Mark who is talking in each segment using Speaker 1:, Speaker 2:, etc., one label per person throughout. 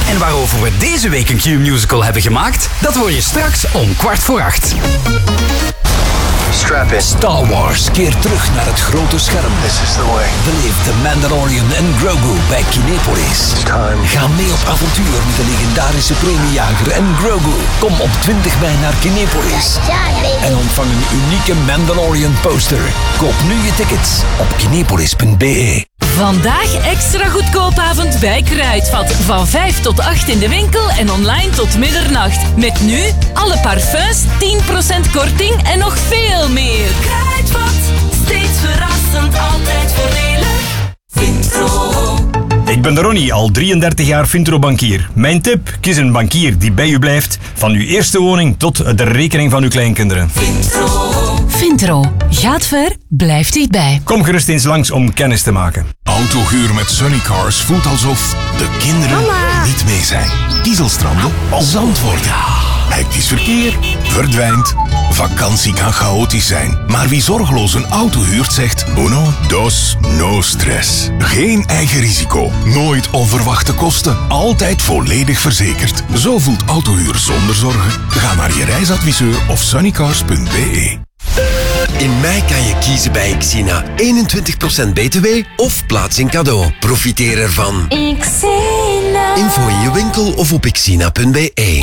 Speaker 1: En waarover we deze week een Q-musical hebben gemaakt, dat hoor je straks om 7:15.
Speaker 2: Strap in.
Speaker 3: Star Wars keert terug naar het grote scherm.
Speaker 2: This is the way.
Speaker 3: Beleef The Mandalorian en Grogu bij Kinepolis.
Speaker 2: It's time.
Speaker 3: Ga mee op avontuur met de legendarische premiejager en Grogu. Kom op 20 mei naar Kinepolis. En ontvang een unieke Mandalorian poster. Koop nu je tickets op kinepolis.be.
Speaker 4: Vandaag extra goedkoopavond bij Kruidvat. Van 5 tot 8 in de winkel en online tot middernacht. Met nu alle parfums, 10% korting en nog veel meer. Kruidvat, steeds verrassend, altijd voordelig. Vintro.
Speaker 5: Ik ben Ronnie, al 33 jaar Vintro-bankier. Mijn tip, kies een bankier die bij u blijft. Van uw eerste woning tot de rekening van uw kleinkinderen.
Speaker 4: Vintro. Gaat ver, blijft dichtbij.
Speaker 5: Kom gerust eens langs om kennis te maken.
Speaker 6: Autohuur met Sunnycars voelt alsof de kinderen niet mee zijn. Dieselstranden, zand worden. Hectisch verkeer, verdwijnt. Vakantie kan chaotisch zijn. Maar wie zorgeloos een auto huurt zegt uno, dos, no stress. Geen eigen risico. Nooit onverwachte kosten. Altijd volledig verzekerd. Zo voelt autohuur zonder zorgen. Ga naar je reisadviseur of sunnycars.be.
Speaker 7: In mei kan je kiezen bij Xina. 21% BTW of plaats in cadeau. Profiteer ervan.
Speaker 4: Xina.
Speaker 7: Info in je winkel of op xina.be.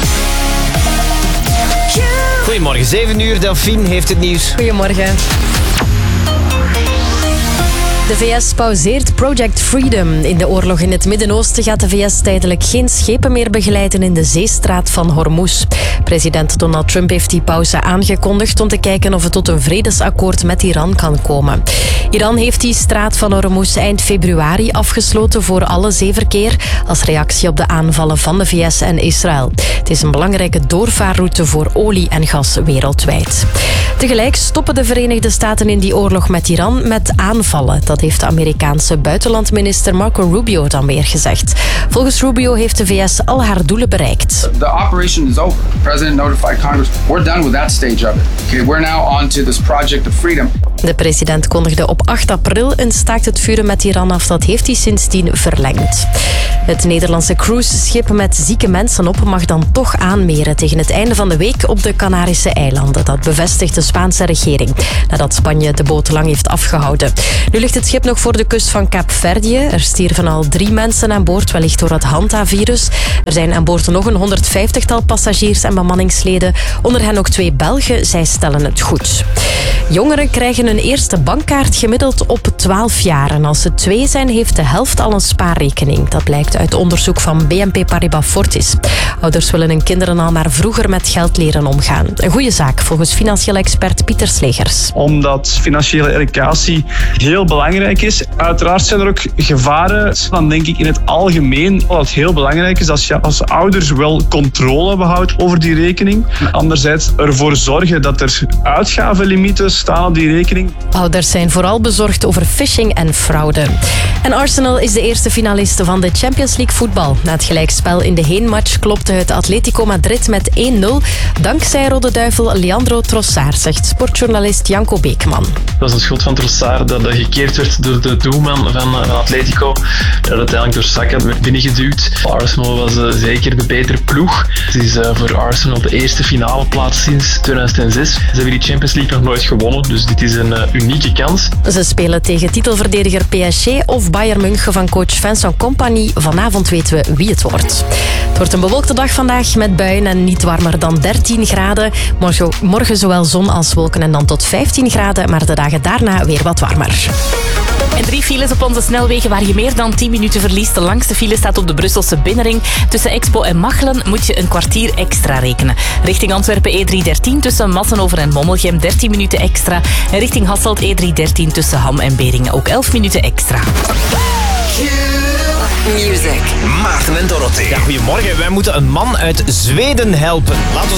Speaker 8: Goedemorgen, 7 uur. Delphine heeft het nieuws.
Speaker 9: Goedemorgen. De VS pauzeert Project Freedom. In de oorlog in het Midden-Oosten gaat de VS tijdelijk geen schepen meer begeleiden in de zeestraat van Hormuz. President Donald Trump heeft die pauze aangekondigd om te kijken of het tot een vredesakkoord met Iran kan komen. Iran heeft die straat van Hormuz eind februari afgesloten voor alle zeeverkeer als reactie op de aanvallen van de VS en Israël. Het is een belangrijke doorvaarroute voor olie en gas wereldwijd. Tegelijk stoppen de Verenigde Staten in die oorlog met Iran met aanvallen. Dat heeft de Amerikaanse buitenlandminister Marco Rubio dan weer gezegd. Volgens Rubio heeft de VS al haar doelen bereikt.
Speaker 10: The operation is over. The president notified Congress. We're done with that stage of it. Okay, we're now on to this project of freedom.
Speaker 9: De president kondigde op 8 april een staakt het vuren met Iran af. Dat heeft hij sindsdien verlengd. Het Nederlandse cruiseschip met zieke mensen op mag dan toch aanmeren tegen het einde van de week op de Canarische eilanden. Dat bevestigt de Spaanse regering, nadat Spanje de boot lang heeft afgehouden. Nu ligt het schip nog voor de kust van Kaapverdië. Er stierven al 3 mensen aan boord, wellicht door het Hanta-virus. Er zijn aan boord nog een 150-tal passagiers en bemanningsleden. Onder hen ook 2 Belgen, zij stellen het goed. Jongeren krijgen een eerste bankkaart gemiddeld op 12 jaar. En als ze 2 zijn, heeft de helft al een spaarrekening. Dat blijkt uit onderzoek van BNP Paribas Fortis. Ouders willen hun kinderen al maar vroeger met geld leren omgaan. Een goede zaak, volgens financieel expert Pieter Slegers.
Speaker 11: Omdat financiële educatie heel belangrijk is. Uiteraard zijn er ook gevaren. Dan denk ik in het algemeen dat het heel belangrijk is als je als ouders wel controle behoudt over die rekening. Anderzijds ervoor zorgen dat er uitgavenlimieten staan op die rekening.
Speaker 9: Ouders zijn vooral bezorgd over phishing en fraude. En Arsenal is de eerste finaliste van de Champions League voetbal. Na het gelijkspel in de heenmatch klopte het Atletico Madrid met 1-0. Dankzij Rode Duivel Leandro Trossard, zegt sportjournalist Janko Beekman.
Speaker 12: Dat was een schot van Trossard dat gekeerd werd door de doelman van Atletico. Dat uiteindelijk door Saka werd binnengeduwd. Arsenal was zeker de betere ploeg. Het is voor Arsenal de eerste finale plaats sinds 2006. Ze hebben die Champions League nog nooit gewonnen, dus dit is een unieke kans.
Speaker 9: Ze spelen tegen titelverdediger PSG of Bayern München van coach Vincent Kompany. Vanavond weten we wie het wordt. Het wordt een bewolkte dag vandaag met buien en niet warmer dan 13 graden. Morgen zowel zon als wolken en dan tot 15 graden, maar de dagen daarna weer wat warmer.
Speaker 4: En 3 files op onze snelwegen waar je meer dan 10 minuten verliest. De langste file staat op de Brusselse binnenring. Tussen Expo en Machelen moet je een kwartier extra rekenen. Richting Antwerpen E313 tussen Massenhoven en Mommelgem 13 minuten extra. En richting Hasselt E313 tussen Ham en Beringen ook 11 minuten extra.
Speaker 7: Music. Maarten en Dorothee.
Speaker 8: Ja, goedemorgen. Wij moeten een man uit Zweden helpen. Laten we